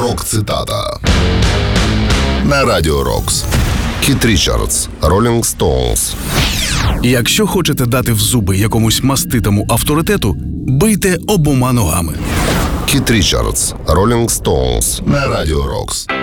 Рок-цитата на Радіо Рокс. Кіт Річардс, Rolling Stones. Якщо хочете дати в зуби якомусь маститому авторитету, бийте обома ногами. Кіт Річардс, Rolling Stones на Радіо Рокс.